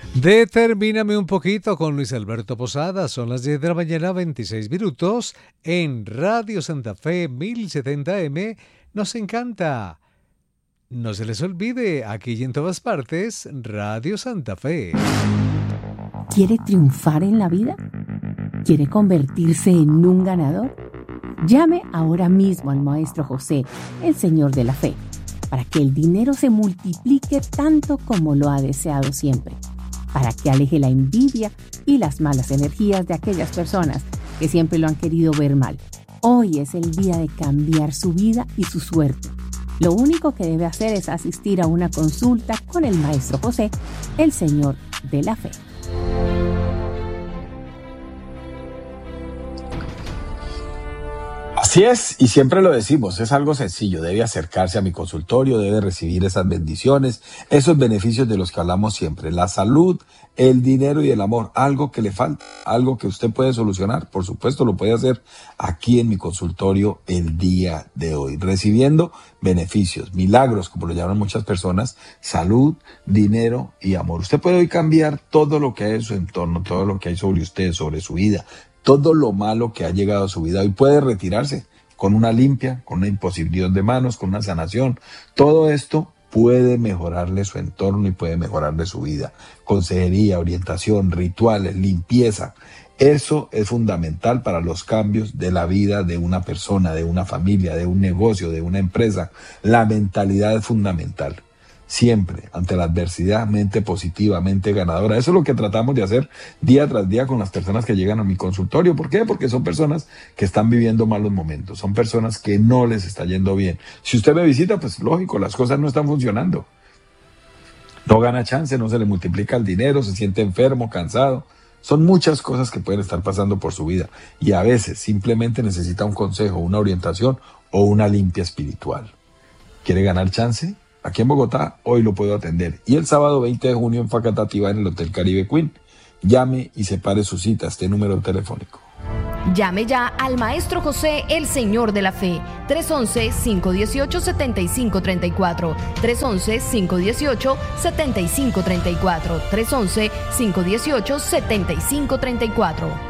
Determíname un poquito con Luis Alberto Posada. Son las 10 de la mañana, 26 minutos. En Radio Santa Fe 1070M. Nos encanta. No se les olvide, aquí y en todas partes, Radio Santa Fe. ¿Quiere triunfar en la vida? ¿Quiere convertirse en un ganador? Llame ahora mismo al Maestro José, el Señor de la Fe, para que el dinero se multiplique tanto como lo ha deseado siempre, para que aleje la envidia y las malas energías de aquellas personas que siempre lo han querido ver mal. Hoy es el día de cambiar su vida y su suerte. Lo único que debe hacer es asistir a una consulta con el Maestro José, el Señor de la Fe. Así es, y siempre lo decimos, es algo sencillo, debe acercarse a mi consultorio, debe recibir esas bendiciones, esos beneficios de los que hablamos siempre, la salud, el dinero y el amor, algo que le falta, algo que usted puede solucionar, por supuesto lo puede hacer aquí en mi consultorio el día de hoy, recibiendo beneficios, milagros, como lo llaman muchas personas, salud, dinero y amor. Usted puede hoy cambiar todo lo que hay en su entorno, todo lo que hay sobre usted, sobre su vida, todo lo malo que ha llegado a su vida. Hoy puede retirarse con una limpia, con una imposición de manos, con una sanación. Todo esto puede mejorarle su entorno y puede mejorarle su vida. Consejería, orientación, rituales, limpieza. Eso es fundamental para los cambios de la vida de una persona, de una familia, de un negocio, de una empresa. La mentalidad es fundamental. Siempre, ante la adversidad, mente positiva, mente ganadora. Eso es lo que tratamos de hacer día tras día con las personas que llegan a mi consultorio. ¿Por qué? Porque son personas que están viviendo malos momentos. Son personas que no les está yendo bien. Si usted me visita, pues lógico, las cosas no están funcionando. No gana chance, no se le multiplica el dinero, se siente enfermo, cansado. Son muchas cosas que pueden estar pasando por su vida. Y a veces simplemente necesita un consejo, una orientación o una limpia espiritual. ¿Quiere ganar chance? Aquí en Bogotá, hoy lo puedo atender. Y el sábado 20 de junio en Facatativá, en el Hotel Caribe Queen. Llame y separe su cita, este número telefónico. Llame ya al Maestro José, el Señor de la Fe. 311-518-7534. 311-518-7534. 311-518-7534.